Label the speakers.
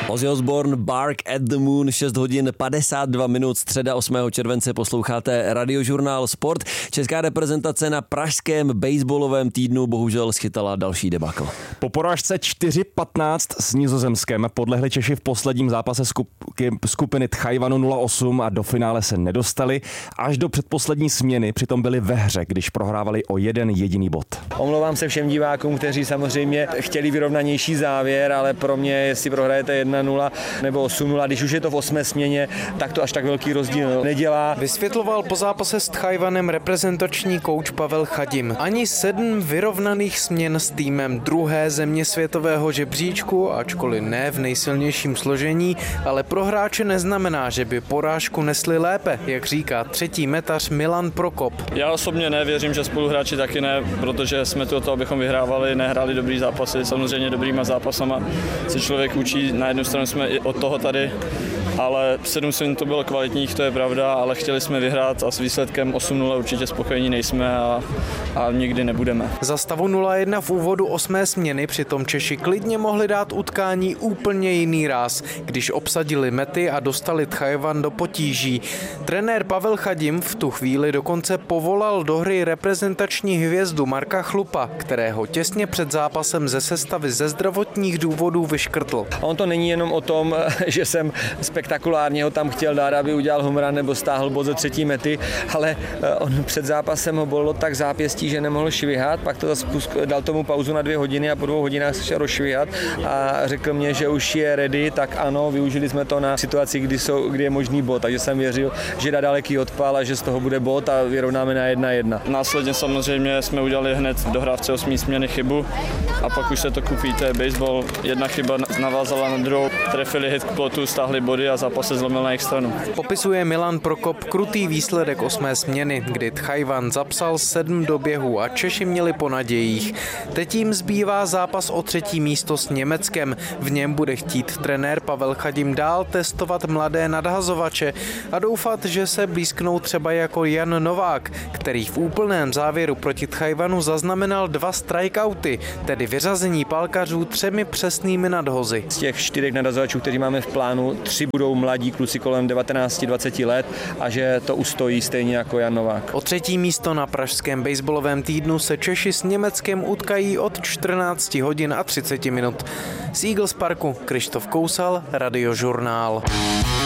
Speaker 1: Ozzy Osbourne, Bark at the Moon, 6 hodin 52 minut, středa 8. července, posloucháte Radiožurnál Sport. Česká reprezentace na pražském baseballovém týdnu bohužel schytala další debakl.
Speaker 2: Po porážce 4-15 s Nizozemskem podlehli Češi v posledním zápase skupiny Tchajvanu 0-8 a do finále se nedostali. Až do předposlední směny přitom byli ve hře, když prohrávali o jeden jediný bod.
Speaker 3: Omlouvám se všem divákům, kteří samozřejmě chtěli vyrovnanější závěr, ale pro mě, jestli prohrajete 1-0 nebo 8-0, když už je to v 8. směně, tak to až tak velký rozdíl nedělá.
Speaker 4: Vysvětloval po zápase s Tchajvanem reprezentační kouč Pavel Chadim. Ani 7 vyrovnaných směn s týmem druhé země světového žebříčku, ačkoliv ne v nejsilnějším složení, ale pro hráče neznamená, že by porážku nesli lépe, jak říká třetí metař Milan Prokop.
Speaker 5: Já osobně nevěřím, že spoluhráči taky ne, protože jsme tu o to, abychom vyhrávali, nehráli dobrý zápasy. Samozřejmě dobrýma zápasama se člověk učí, na jednu stranu jsme i od toho tady, ale 7 směn to bylo kvalitních, to je pravda, ale chtěli jsme vyhrát a s výsledkem 8-0 určitě spokojení nejsme a nikdy nebudeme.
Speaker 4: Za stavu 0-1 v úvodu 8. směny přitom Češi klidně mohli dát utkání úplně jiný ráz, když obsadili mety a dostali Tchajvan do potíží. Trenér Pavel Chadim v tu chvíli dokonce povolal do hry reprezentační hvězdu Marka Chlupa, kterého těsně před zápasem ze sestavy ze zdravotních důvodů vyškrtl.
Speaker 3: On to není jenom o tom, že jsem spektakulárně ho tam chtěl dát, aby udělal home run nebo stáhl bod ze třetí mety, ale on před zápasem ho bolelo tak zápěstí, že nemohl švihat, pak to dal tomu pauzu na 2 hodiny a po 2 hodinách se šel rozšvihat a řekl mě, že už je ready, tak ano, využili jsme to na situaci, kdy je možný bod, takže jsem věřil, že dá daleký odpal a že z toho bude bod a vyrovnáme na 1-1.
Speaker 5: Následně samozřejmě jsme udělali hned v dohrávce 8. směny chybu a pak už se to kupí, to je baseball. Jedna chyba navázala na druhou, trefili hit k plotu, stáhli body a zápas se zlomil na jejich stranu.
Speaker 4: Popisuje Milan Prokop krutý výsledek 8. směny, kdy Tchajvan zapsal 7 doběhů a Češi měli po nadějích. Teď jim zbývá zápas o 3. místo s Německem. V něm bude chtít trenér Pavel Chadim dál testovat mladé nadhazovače a doufat, že se blízknou třeba jako Jan Novák, který v úplném závěru proti Tchajvanu zaznamenal 2 strikeouty, tedy vyřazení palkařů 3 přesnými nadhozy.
Speaker 3: Z těch 4 nadhazovačů, kteří máme v plánu, 3 budou mladí kluci kolem 19-20 let a že to ustojí stejně jako Jan Novák.
Speaker 4: O 3. místo na pražském baseballovém týdnu se Češi s Německem utkají od 14 hodin a 30 minut. Z Eagles Parku Krištof Kousal, Radiožurnál.